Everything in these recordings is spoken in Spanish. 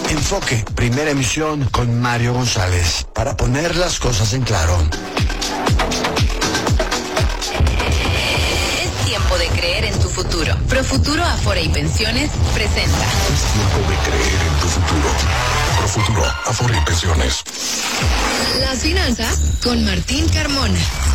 Enfoque, primera emisión con Mario González, para poner las cosas en claro. Es tiempo de creer en tu futuro. Profuturo Afore y Pensiones presenta. Es tiempo de creer en tu futuro. Profuturo Afore y Pensiones. Las finanzas con Martín Carmona.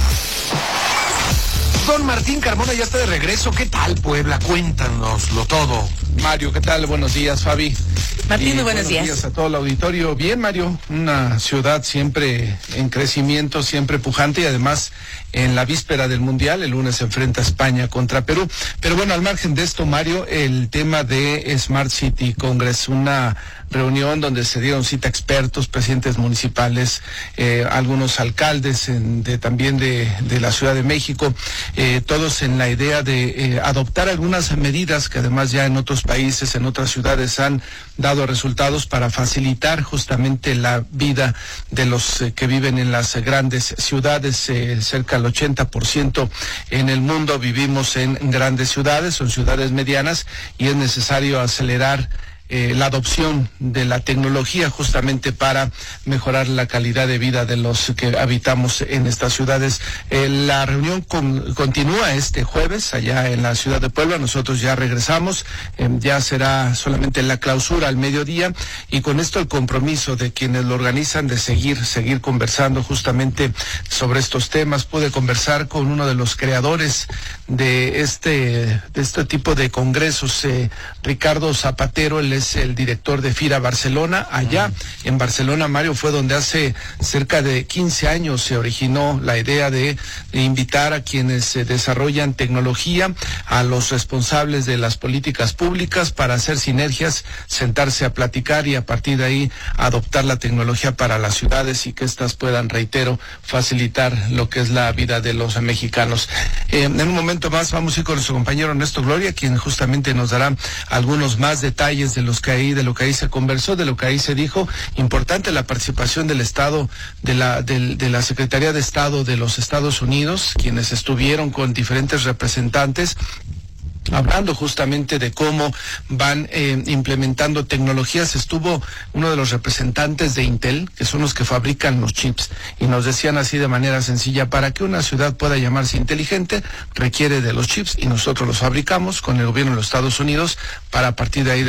Don Martín Carmona ya está de regreso. ¿Qué tal, Puebla? Cuéntanoslo todo. Mario, ¿qué tal? Buenos días, Fabi. Martín, muy buenos días. Buenos días a todo el auditorio. Bien, Mario, una ciudad siempre en crecimiento, siempre pujante y además en la víspera del Mundial, el lunes se enfrenta España contra Perú. Pero bueno, al margen de esto, Mario, el tema de Smart City Congress, una reunión donde se dieron cita expertos, presidentes municipales, algunos alcaldes también de la Ciudad de México, todos en la idea de adoptar algunas medidas que además ya en otros países, en otras ciudades han dado resultados para facilitar justamente la vida de los que viven en las grandes ciudades. Cerca del 80% en el mundo vivimos en grandes ciudades, son ciudades medianas, y es necesario acelerar la adopción de la tecnología justamente para mejorar la calidad de vida de los que habitamos en estas ciudades. La reunión continúa este jueves allá en la ciudad de Puebla. Nosotros ya regresamos, ya será solamente la clausura al mediodía, y con esto el compromiso de quienes lo organizan de seguir conversando justamente sobre estos temas. Pude conversar con uno de los creadores de este tipo de congresos, Ricardo Zapatero. Él es el director de FIRA Barcelona. Allá en Barcelona, Mario, fue donde hace cerca de 15 años se originó la idea de invitar a quienes desarrollan tecnología, a los responsables de las políticas públicas, para hacer sinergias, sentarse a platicar y a partir de ahí adoptar la tecnología para las ciudades y que éstas puedan, reitero, facilitar lo que es la vida de los mexicanos. En un momento más vamos a ir con nuestro compañero Ernesto Gloria, quien justamente nos dará algunos más detalles de lo que ahí se conversó, de lo que ahí se dijo. Importante la participación del Estado, de la Secretaría de Estado de los Estados Unidos, quienes estuvieron con diferentes representantes hablando justamente de cómo van implementando tecnologías. Estuvo uno de los representantes de Intel, que son los que fabrican los chips, y nos decían así de manera sencilla: para que una ciudad pueda llamarse inteligente, requiere de los chips, y nosotros los fabricamos con el gobierno de los Estados Unidos para a partir de ahí